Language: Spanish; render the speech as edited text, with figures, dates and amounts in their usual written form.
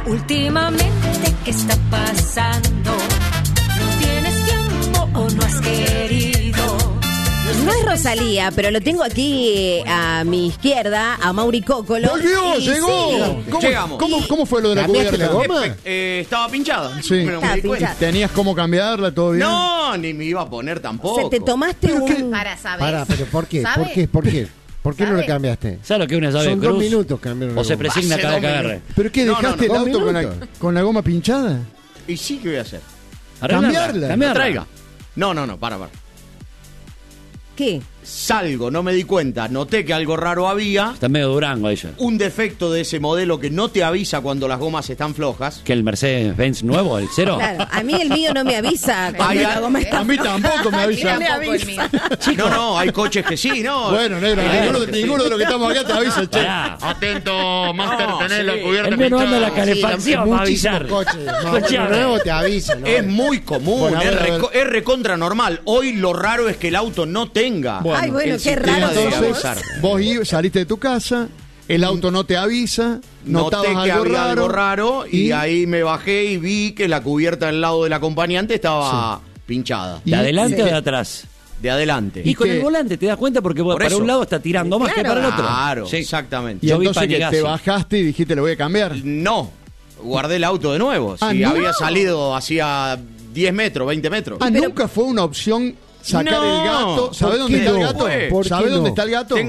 Últimamente, ¿qué está pasando? ¿No tienes tiempo o no has querido? No es Rosalía, pero lo tengo aquí a mi izquierda, a Mauri Cócolo. ¡Volvió! Y ¡Llegó! sí. Llegamos. ¿Cómo fue lo de la ¿Cambiaste cubierta? la goma? Estaba pinchada. Sí. Pero me di cuenta. ¿Tenías cómo cambiarla? ¿Todo bien? No, ni me iba a poner tampoco. O sea, te tomaste un... Para saber. Pará, pero ¿por qué? ¿Sabe? ¿Por qué no ¿Sabe? lo cambiaste? ¿Sabes lo que es una llave Son de cruz? 2 minutos cambiaron. O se presigna Hace cada 2 que agarre. minutos. ¿Pero qué? No, ¿Dejaste no, el ¿2 auto minutos? con la goma pinchada? Y sí, ¿qué voy a hacer? Cambiarla. Que traiga. No, para. ¿Qué? Salgo, no me di cuenta, noté que algo raro había. Está medio Durango ahí ya. Un defecto de ese modelo que no te avisa cuando las gomas están flojas. ¿Que el Mercedes-Benz nuevo, el cero? Claro, a mí el mío no me avisa cuando Ay, la goma está... A mí tampoco me avisa. Tampoco el mío. No, hay coches que sí, ¿no? Bueno, negro, ninguno de los que estamos acá te avisa, che. Pará. Atento, Master, No, tenés sí. la cubierta El mío no anda la pinchada. calefacción para avisar. Coches, no, Escuchame. nuevo te avisan. ¿no? Es muy común, Bueno, a ver, a ver. es recontra normal. Hoy lo raro es que el auto no tenga. Ay, bueno, el qué sistema raro de somos. avisar. Vos saliste de tu casa, el auto no te avisa, Noté notabas que algo había raro, algo raro y ahí me bajé y vi que la cubierta del lado del acompañante estaba pinchada. ¿De adelante Sí. o de atrás? De adelante. Y con qué? el volante te das cuenta porque Por para eso. un lado está tirando más que Claro. para el otro. Claro, Sí. exactamente. Y Yo vi entonces que Panigasi. te bajaste y dijiste, le voy a cambiar. No, guardé el auto de nuevo. Ah, Si ¿no? había salido hacía 10 metros, 20 metros. Ah, nunca fue una opción sacar No. el gato. ¿Sabés ¿Por dónde qué está el no? gato? ¿Por qué ¿Sabés no? dónde está el gato?